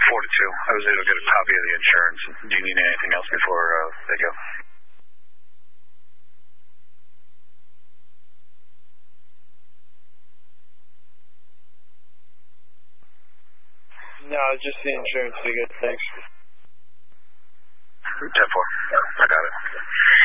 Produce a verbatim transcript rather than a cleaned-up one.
four to two. I was able to get a copy of the insurance. Do you need anything else before uh, they go? No, just the insurance ticket. Thanks. ten four. I got it.